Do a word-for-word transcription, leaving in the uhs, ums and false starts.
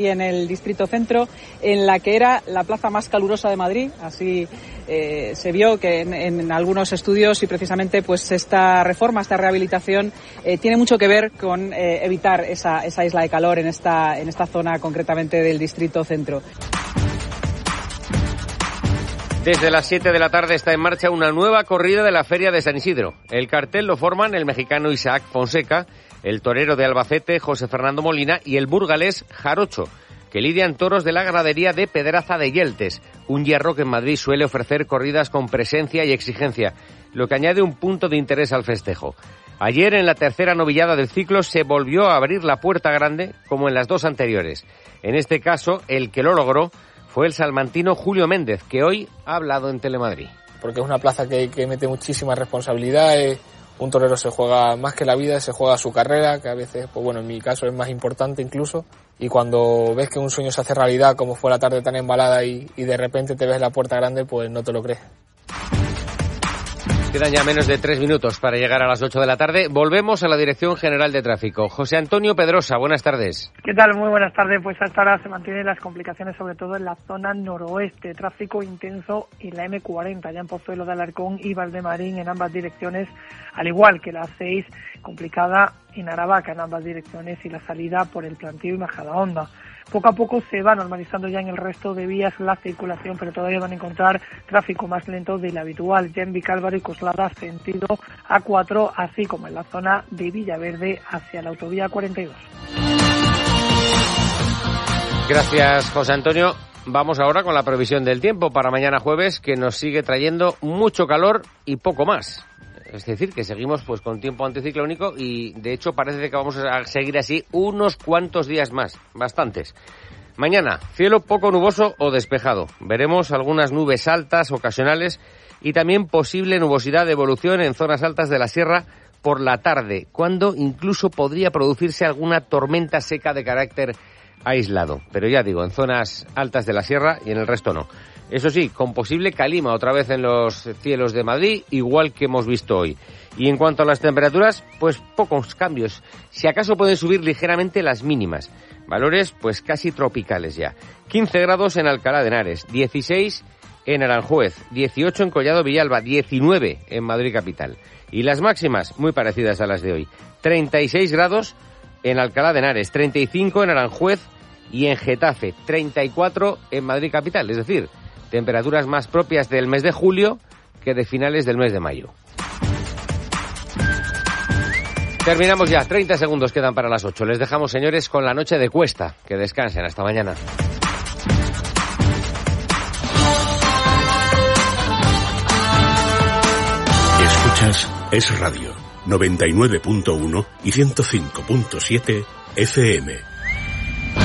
En el Distrito Centro, en la que era la plaza más calurosa de Madrid, así eh, se vio que en, en algunos estudios, y precisamente pues esta reforma, esta rehabilitación eh, tiene mucho que ver con eh, evitar esa, esa isla de calor en esta, en esta zona concretamente del Distrito Centro. Desde las siete de la tarde está en marcha una nueva corrida de la Feria de San Isidro. El cartel lo forman el mexicano Isaac Fonseca, el torero de Albacete, José Fernando Molina, y el burgalés Jarocho, que lidian toros de la ganadería de Pedraza de Yeltes, un hierro que en Madrid suele ofrecer corridas con presencia y exigencia, lo que añade un punto de interés al festejo. Ayer, en la tercera novillada del ciclo, se volvió a abrir la puerta grande, como en las dos anteriores. En este caso, el que lo logró fue el salmantino Julio Méndez, que hoy ha hablado en Telemadrid. Porque es una plaza que, que mete muchísima responsabilidad. Eh... Un torero se juega más que la vida, se juega su carrera, que a veces, pues bueno, en mi caso es más importante incluso. Y cuando ves que un sueño se hace realidad, como fue la tarde tan embalada y, y de repente te ves la puerta grande, pues no te lo crees. Quedan ya menos de tres minutos para llegar a las ocho de la tarde. Volvemos a la Dirección General de Tráfico. José Antonio Pedrosa, buenas tardes. ¿Qué tal? Muy buenas tardes. Pues hasta ahora se mantienen las complicaciones, sobre todo en la zona noroeste. Tráfico intenso en la eme cuarenta, ya en Pozuelo de Alarcón y Valdemarín en ambas direcciones, al igual que la seis, complicada en Aravaca en ambas direcciones, y la salida por el Plantío y Majadahonda. Poco a poco se va normalizando ya en el resto de vías la circulación, pero todavía van a encontrar tráfico más lento del habitual, ya en Vicálvaro y Coslada sentido A cuatro, así como en la zona de Villaverde hacia la autovía cuarenta y dos. Gracias, José Antonio. Vamos ahora con la previsión del tiempo para mañana jueves, que nos sigue trayendo mucho calor y poco más. Es decir, que seguimos pues con tiempo anticiclónico y, de hecho, parece que vamos a seguir así unos cuantos días más, bastantes. Mañana, cielo poco nuboso o despejado. Veremos algunas nubes altas ocasionales y también posible nubosidad de evolución en zonas altas de la sierra por la tarde, cuando incluso podría producirse alguna tormenta seca de carácter aislado. Pero ya digo, en zonas altas de la sierra y en el resto no. Eso sí, con posible calima otra vez en los cielos de Madrid, igual que hemos visto hoy. Y en cuanto a las temperaturas, pues pocos cambios. Si acaso pueden subir ligeramente las mínimas. Valores pues casi tropicales ya. quince grados en Alcalá de Henares, dieciséis en Aranjuez, dieciocho en Collado Villalba, diecinueve en Madrid capital. Y las máximas muy parecidas a las de hoy. treinta y seis grados en Alcalá de Henares, treinta y cinco en Aranjuez y en Getafe, treinta y cuatro en Madrid capital. Es decir, temperaturas más propias del mes de julio que de finales del mes de mayo. Terminamos ya, treinta segundos quedan para las ocho. Les dejamos, señores, con la noche de Cuesta. Que descansen, hasta mañana. Escuchas Es Radio, noventa y nueve punto uno y ciento cinco punto siete F M.